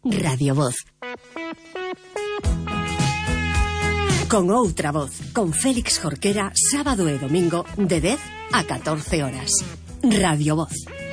Radio Voz. Con outra voz, con Félix Jorquera, sábado e domingo de 10 a 14 horas. Radio Voz.